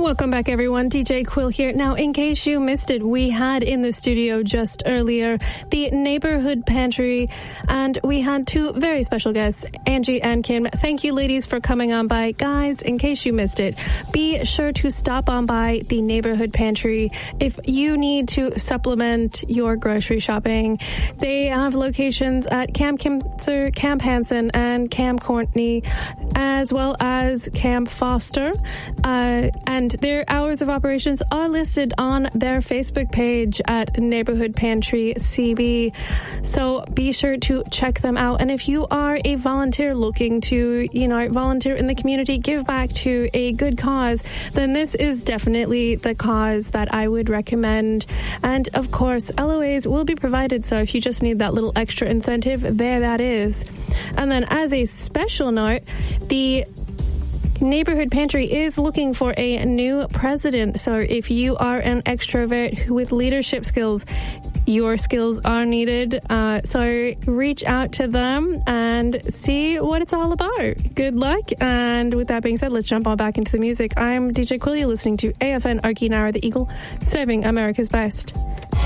Welcome back, everyone. DJ Quill here. Now, in case you missed it, we had in the studio just earlier the Neighborhood Pantry, and we had two very special guests, Angie and Kim. Thank you, ladies, for coming on by. Guys, in case you missed it, be sure to stop on by the Neighborhood Pantry if you need to supplement your grocery shopping. They have locations at Camp Kimser, Camp Hansen, and Camp Courtney, as well as Camp Foster. And their hours of operations are listed on their Facebook page at Neighborhood Pantry CB. So be sure to check them out. And if you are a volunteer looking to, volunteer in the community, give back to a good cause, then this is definitely the cause that I would recommend. And of course, LOAs will be provided. So if you just need that little extra incentive, there that is. And then as a special note, the Neighborhood Pantry is looking for a new president. So if you are an extrovert with leadership skills, your skills are needed. So reach out to them and see what it's all about. Good luck. And with that being said, let's jump on back into the music. I'm DJ Quill. You're listening to AFN Arkinara, the Eagle, serving America's best.